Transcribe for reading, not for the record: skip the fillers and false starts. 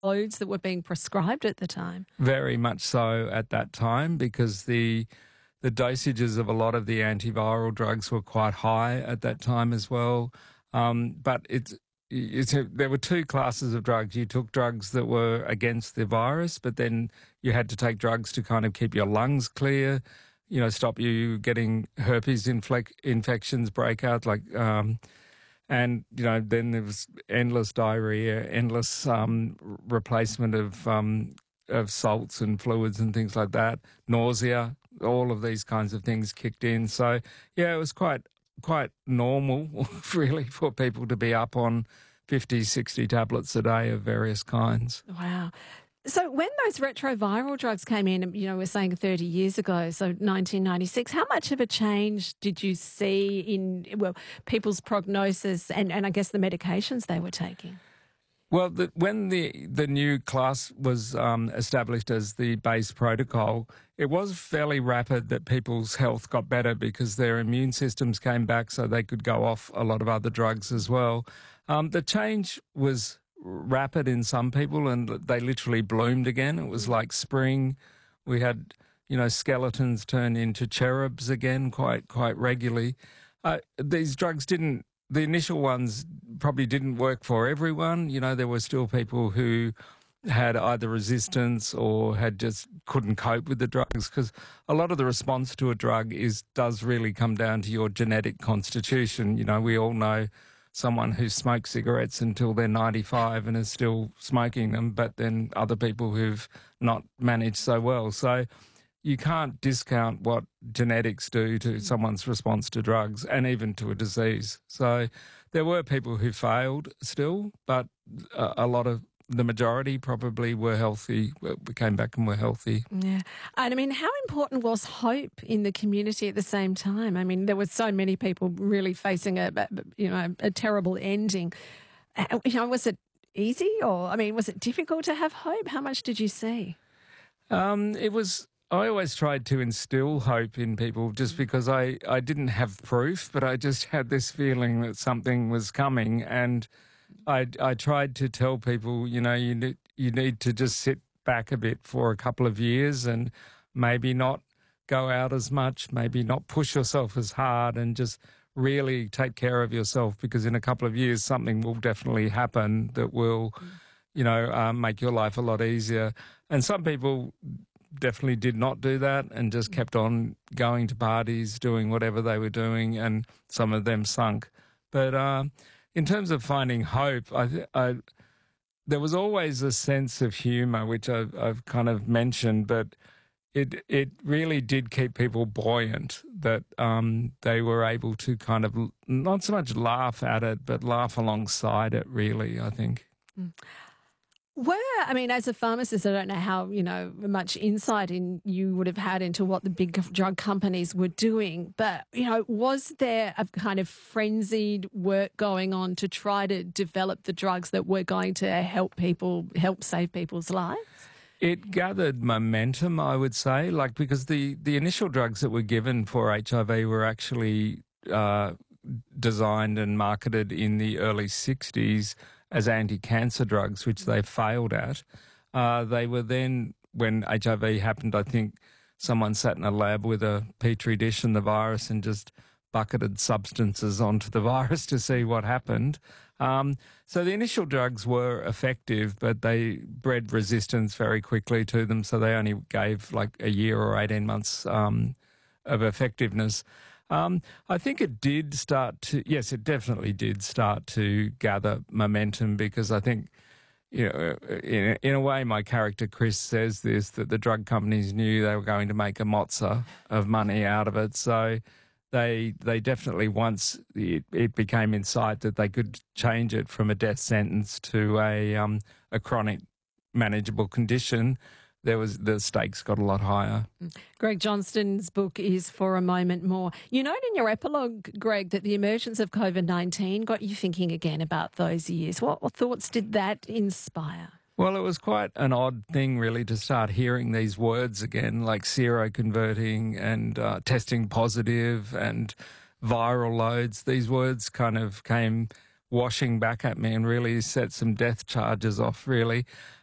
loads that were being prescribed at the time. Very much so at that time, because the dosages of a lot of the antiviral drugs were quite high at that time as well. But there were two classes of drugs. You took drugs that were against the virus, but then you had to take drugs to kind of keep your lungs clear, stop you getting herpes infections break out, and then there was endless diarrhea, endless replacement of salts and fluids and things like that, nausea, all of these kinds of things kicked in. So yeah, it was quite normal really for people to be up on 50, 60 tablets a day of various kinds. Wow. So when those retroviral drugs came in, we're saying 30 years ago, so 1996, how much of a change did you see in, people's prognosis and I guess the medications they were taking? Well, when the new class was established as the base protocol, it was fairly rapid that people's health got better because their immune systems came back so they could go off a lot of other drugs as well. The change was rapid in some people and they literally bloomed again. It was like spring. We had, skeletons turn into cherubs again quite regularly. These drugs the initial ones probably didn't work for everyone. There were still people who had either resistance or just couldn't cope with the drugs, because a lot of the response to a drug does really come down to your genetic constitution. We all know someone who smokes cigarettes until they're 95 and is still smoking them, but then other people who've not managed so well. So you can't discount what genetics do to someone's response to drugs and even to a disease. So there were people who failed still, but the majority probably were healthy, came back and were healthy. Yeah. And how important was hope in the community at the same time? There were so many people really facing a terrible ending. Was it easy or, was it difficult to have hope? How much did you see? I always tried to instill hope in people just because I didn't have proof, but I just had this feeling that something was coming, and I tried to tell people, you need to just sit back a bit for a couple of years and maybe not go out as much, maybe not push yourself as hard, and just really take care of yourself, because in a couple of years something will definitely happen that will, make your life a lot easier. And some people definitely did not do that and just kept on going to parties, doing whatever they were doing, and some of them sunk. But in terms of finding hope, there was always a sense of humour, which I've kind of mentioned, but it really did keep people buoyant, that they were able to kind of not so much laugh at it, but laugh alongside it, really, I think. Mm. As a pharmacist, I don't know how, much insight you would have had into what the big drug companies were doing, but, was there a kind of frenzied work going on to try to develop the drugs that were going to help save people's lives? It gathered momentum, I would say, because the initial drugs that were given for HIV were actually designed and marketed in the early 60s as anti-cancer drugs, which they failed at. They were then, when HIV happened, I think someone sat in a lab with a petri dish and the virus and just bucketed substances onto the virus to see what happened. So the initial drugs were effective, but they bred resistance very quickly to them, so they only gave a year or 18 months of effectiveness. I think it definitely did start to gather momentum, because I think, in a way, my character Chris says this, that the drug companies knew they were going to make a mozza of money out of it. So they definitely, once it became in sight that they could change it from a death sentence to a chronic manageable condition, the stakes got a lot higher. Greg Johnston's book is For a Moment More. You note in your epilogue, Greg, that the emergence of COVID-19 got you thinking again about those years. What thoughts did that inspire? Well, it was quite an odd thing, really, to start hearing these words again, like seroconverting and testing positive and viral loads. These words kind of came washing back at me and really set some death charges off, really.